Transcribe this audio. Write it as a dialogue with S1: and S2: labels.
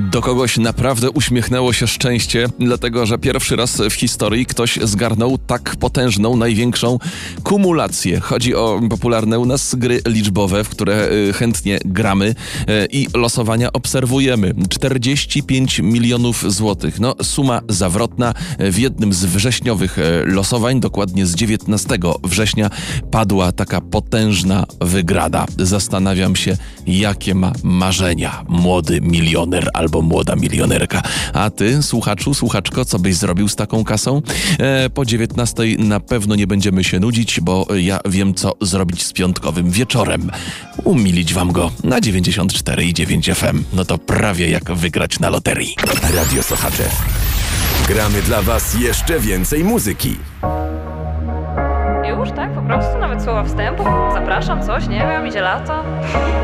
S1: Do kogoś naprawdę uśmiechnęło się szczęście, dlatego że pierwszy raz w historii ktoś zgarnął tak potężną, największą kumulację. Chodzi o popularne u nas gry liczbowe, w które chętnie gramy i losowania obserwujemy. 45 milionów złotych. No, suma zawrotna. W jednym z wrześniowych losowań, dokładnie z 19 września, padła taka potężna wygrana. Zastanawiam się, jakie ma marzenia młody milioner albo młoda milionerka. A ty, słuchaczu, słuchaczko, co byś zrobił z taką kasą? Po 19 na pewno nie będziemy się nudzić, bo ja wiem, co zrobić z piątkowym wieczorem. Umilić wam go na 94,9 FM. No to prawie jak wygrać na loterii.
S2: Radio Sochacze. Gramy dla was jeszcze więcej muzyki.
S3: Już, tak? Po prostu? Nawet słowa wstępu? Zapraszam, coś, nie wiem, idzie lato.